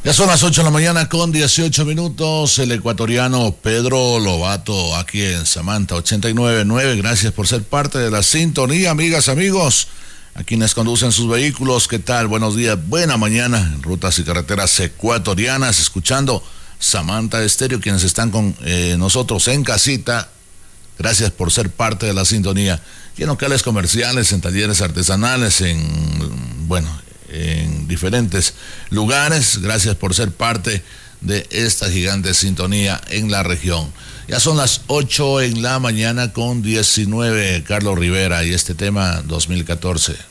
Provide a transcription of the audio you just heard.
Ya son las 8 de la mañana con 18 minutos. El ecuatoriano Pedro Lobato aquí en Samantha 89.9. Gracias por ser parte de la sintonía, amigas, amigos. A quienes conducen sus vehículos, ¿qué tal? Buenos días, buena mañana en rutas y carreteras ecuatorianas, escuchando Samantha Estéreo. Quienes están con nosotros en casita, gracias por ser parte de la sintonía. Y en locales comerciales, en talleres artesanales, en diferentes lugares, gracias por ser parte de esta gigante sintonía en la región. Ya son las 8 en la mañana con 19, Carlos Rivera, y este tema 2014.